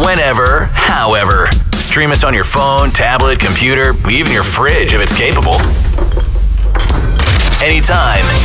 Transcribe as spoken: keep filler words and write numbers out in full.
whenever, however. Stream us on your phone, tablet, computer, even your fridge if it's capable. Anytime,